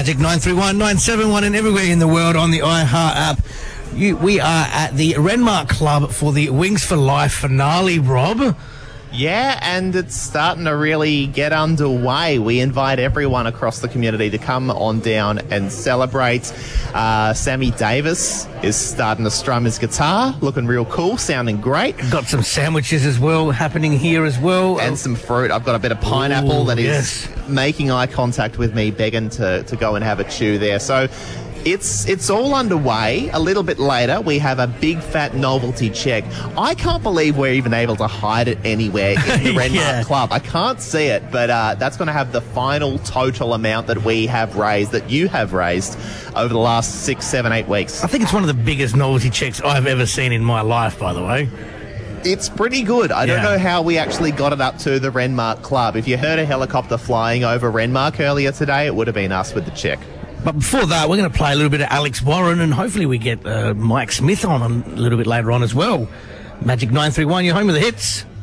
Magic 931 971 and everywhere in the world on the iHeart app. We are at the Renmark Club for the Wings for Life finale, Rob. Yeah, and it's starting to really get underway. We invite everyone across the community to come on down and celebrate. Sammy Davis is starting to strum his guitar, looking real cool, sounding great. Got some sandwiches as well happening here as well. And some fruit. I've got a bit of pineapple that is making eye contact with me, begging to go and have a chew there. So it's all underway. A little bit later, we have a big fat novelty check. I can't believe we're even able to hide it anywhere in the Renmark Club. I can't see it, but that's going to have the final total amount that we have raised, that you have raised over the last 6, 7, 8 weeks. I think it's one of the biggest novelty checks I've ever seen in my life, by the way. It's pretty good. I don't know how we actually got it up to the Renmark Club. If you heard a helicopter flying over Renmark earlier today, it would have been us with the check. But before that, we're going to play a little bit of Alex Warren, and hopefully we get Mike Smith on a little bit later on as well. Magic 931, you're home with the hits.